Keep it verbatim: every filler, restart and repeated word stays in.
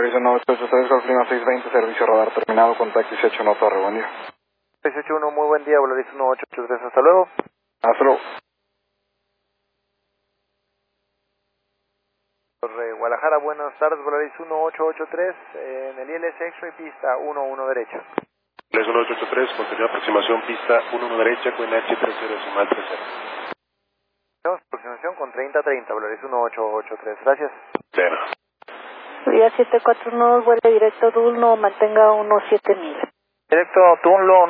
Volaris uno ocho ocho tres, Golf Lima seis veinte, servicio radar terminado, contacto dieciocho, no torre, buen día. seis ocho uno, muy buen día, Volaris uno ocho ocho tres, hasta luego. Hasta luego. Torre Guadalajara, buenas tardes, Volaris uno ocho ocho tres, en el I L S X-Ray, pista uno uno derecho. Volaris uno ocho ocho tres, continúa aproximación, pista uno uno derecha, con H treinta decimal treinta. Aproximación con treinta treinta, Volaris uno ocho ocho tres, gracias. Cero. Vía siete cuatro uno, vuelo directo Dulno, mantenga uno siete mil. Directo Tunlo.